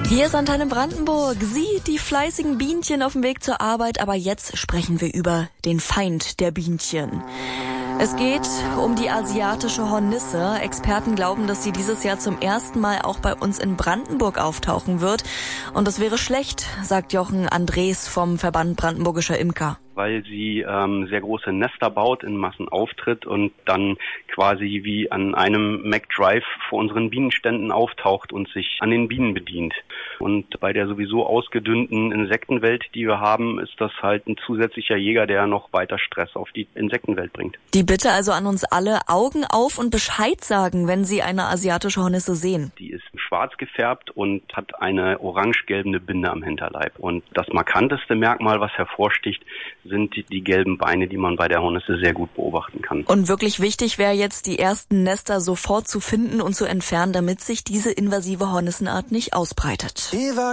Hier ist Antenne Brandenburg. Sie, die fleißigen Bienchen auf dem Weg zur Arbeit. Aber jetzt sprechen wir über den Feind der Bienchen. Es geht um die asiatische Hornisse. Experten glauben, dass sie dieses Jahr zum ersten Mal auch bei uns in Brandenburg auftauchen wird. Und das wäre schlecht, sagt Jochen Andres vom Verband Brandenburgischer Imker. Weil sie sehr große Nester baut, in Massen auftritt und dann quasi wie an einem McDrive vor unseren Bienenständen auftaucht und sich an den Bienen bedient. Und bei der sowieso ausgedünnten Insektenwelt, die wir haben, ist das halt ein zusätzlicher Jäger, der noch weiter Stress auf die Insektenwelt bringt. Die Bitte also an uns alle, Augen auf und Bescheid sagen, wenn Sie eine asiatische Hornisse sehen. Die ist schwarz gefärbt und hat eine orange-gelbene Binde am Hinterleib. Und das markanteste Merkmal, was hervorsticht, sind die gelben Beine, die man bei der Hornisse sehr gut beobachten kann. Und wirklich wichtig wäre jetzt, die ersten Nester sofort zu finden und zu entfernen, damit sich diese invasive Hornissenart nicht ausbreitet.